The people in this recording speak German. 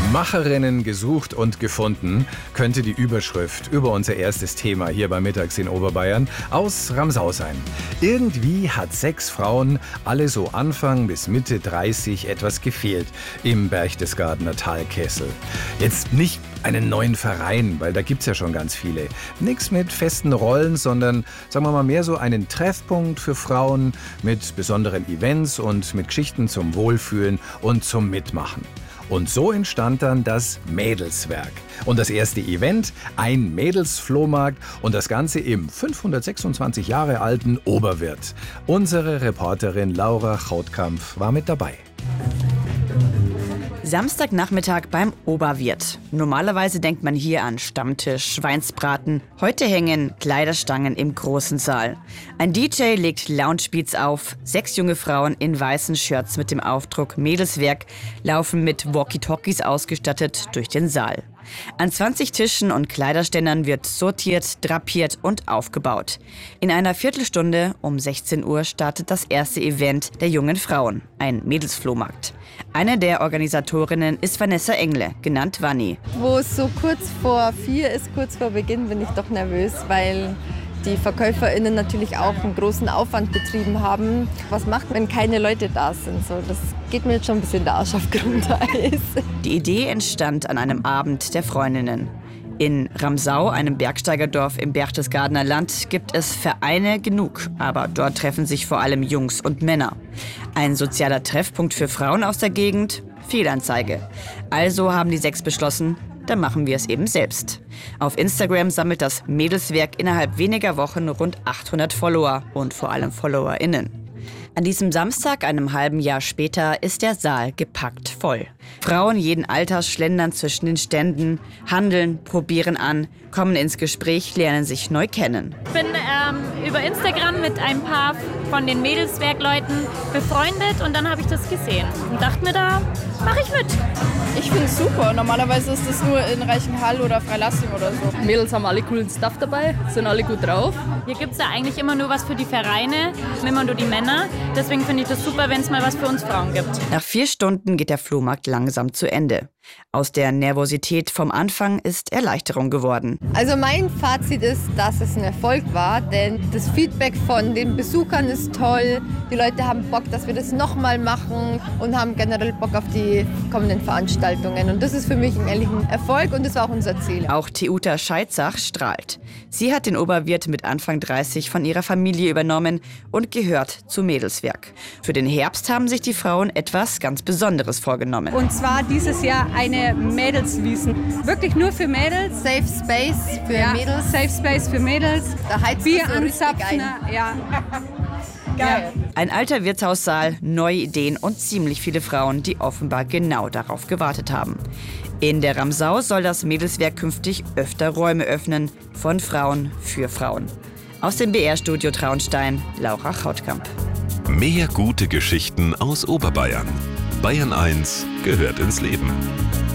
Macherinnen gesucht und gefunden, könnte die Überschrift über unser erstes Thema hier bei Mittags in Oberbayern aus Ramsau sein. Irgendwie hat 6 Frauen, alle so Anfang bis Mitte 30, etwas gefehlt im Berchtesgadener Talkessel. Jetzt nicht einen neuen Verein, weil da gibt's ja schon ganz viele. Nix mit festen Rollen, sondern, sagen wir mal, mehr so einen Treffpunkt für Frauen mit besonderen Events und mit Geschichten zum Wohlfühlen und zum Mitmachen. Und so entstand dann das Mädelswerk. Und das erste Event, ein Mädelsflohmarkt und das Ganze im 526 Jahre alten Oberwirt. Unsere Reporterin Laura Chautkampf war mit dabei. Samstagnachmittag beim Oberwirt. Normalerweise denkt man hier an Stammtisch, Schweinsbraten. Heute hängen Kleiderstangen im großen Saal. Ein DJ legt Loungebeats auf. 6 junge Frauen in weißen Shirts mit dem Aufdruck Mädelswerk laufen mit Walkie-Talkies ausgestattet durch den Saal. An 20 Tischen und Kleiderständern wird sortiert, drapiert und aufgebaut. In einer Viertelstunde um 16 Uhr startet das erste Event der jungen Frauen, ein Mädelsflohmarkt. Eine der Organisatorinnen ist Vanessa Engle, genannt Vanni. Wo es so kurz vor 4 ist, kurz vor Beginn, bin ich doch nervös, weil die VerkäuferInnen natürlich auch einen großen Aufwand betrieben haben. Was macht, wenn keine Leute da sind? So, das geht mir jetzt schon ein bisschen der Arsch auf Grundeis. Die Idee entstand an einem Abend der Freundinnen. In Ramsau, einem Bergsteigerdorf im Berchtesgadener Land, gibt es Vereine genug. Aber dort treffen sich vor allem Jungs und Männer. Ein sozialer Treffpunkt für Frauen aus der Gegend? Fehlanzeige. Also haben die 6 beschlossen, dann machen wir es eben selbst. Auf Instagram sammelt das Mädelswerk innerhalb weniger Wochen rund 800 Follower und vor allem FollowerInnen. An diesem Samstag, einem halben Jahr später, ist der Saal gepackt voll. Frauen jeden Alters schlendern zwischen den Ständen, handeln, probieren an, kommen ins Gespräch, lernen sich neu kennen. Ich bin über Instagram mit ein paar von den Mädelswerkleuten befreundet und dann habe ich das gesehen und dachte mir, da mache ich mit. Ich finde es super. Normalerweise ist das nur in Reichenhall oder Freilassing oder so. Mädels haben alle coolen Stuff dabei, sind alle gut drauf. Hier gibt es ja eigentlich immer nur was für die Vereine, immer nur die Männer. Deswegen finde ich das super, wenn es mal was für uns Frauen gibt. Nach 4 Stunden geht der Flohmarkt langsam zu Ende. Aus der Nervosität vom Anfang ist Erleichterung geworden. Also mein Fazit ist, dass es ein Erfolg war, denn das Feedback von den Besuchern ist toll. Die Leute haben Bock, dass wir das nochmal machen und haben generell Bock auf die kommenden Veranstaltungen. Und das ist für mich ein ehrlichen Erfolg und das war auch unser Ziel. Auch Thiuta Scheitzach strahlt. Sie hat den Oberwirt mit Anfang 30 von ihrer Familie übernommen und gehört zu Mädelswerk. Für den Herbst haben sich die Frauen etwas ganz Besonderes vorgenommen. Und zwar dieses Jahr eine Mädelswiesen. Wirklich nur für Mädels. Safe Space für Mädels. Safe Space für Mädels. Da heizt Bier so anzapfen. Ja. Geil. Ein alter Wirtshaussaal, neue Ideen und ziemlich viele Frauen, die offenbar genau darauf gewartet haben. In der Ramsau soll das Mädelswerk künftig öfter Räume öffnen, von Frauen für Frauen. Aus dem BR-Studio Traunstein, Laura Chautkamp. Mehr gute Geschichten aus Oberbayern. Bayern 1 gehört ins Leben.